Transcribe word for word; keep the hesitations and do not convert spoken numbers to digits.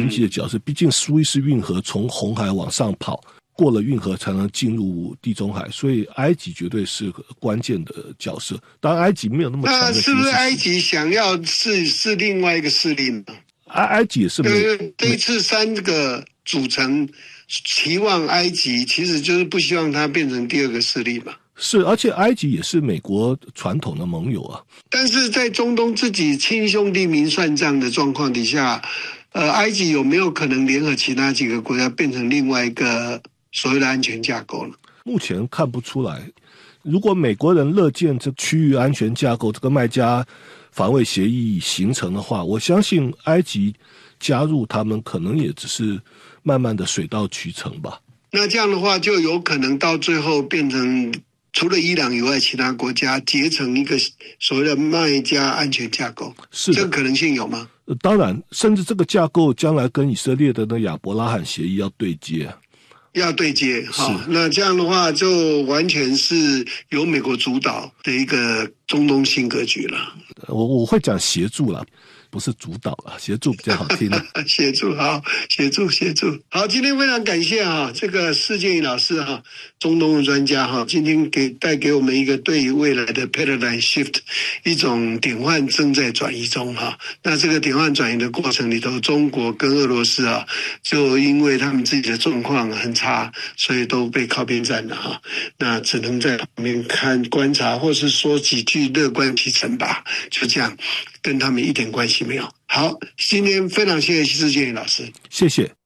机的角色，毕竟苏伊士运河从红海往上跑，过了运河才能进入地中海，所以埃及绝对是关键的角色。当然埃及没有那么强的军事实力。 那是不是埃及想要是是另外一个势力呢？ 埃埃及也是没有。 这一次三个组成期望埃及其实就是不希望它变成第二个势力嘛。 是，而且埃及也是美国传统的盟友啊。 但是在中东自己亲兄弟明算账的状况底下，呃，埃及有没有可能联合其他几个国家变成另外一个所谓的安全架构呢？ 目前看不出来。如果美国人乐见这区域安全架构这个麦加防卫协议形成的话，我相信埃及加入他们可能也只是慢慢的水到渠成吧。 那这样的话就有可能到最后变成除了伊朗以外其他国家结成一个所谓的麦加安全架构， 是这个可能性有吗？ 呃、当然，甚至这个架构将来跟以色列的那亚伯拉罕协议要对接。 要对接，好，那这样的话就完全是由美国主导的一个中东新格局了。 我我会讲协助啦，不是主导啦，协助比较好听。 协助好，协助协助好。今天非常感谢哈，这个施建宇老师哈，中东的专家哈，今天给带给我们一个对于未来的 paradigm shift 一种典范正在转移中哈。那这个典范转移的过程里头，中国跟俄罗斯啊，就因为他们自己的状况很差，所以都被靠边站了哈。那只能在旁边看观察，或是说几句乐观其成吧，就这样。跟他们一点关系没有。好，今天非常谢谢施建宇老师， 谢谢。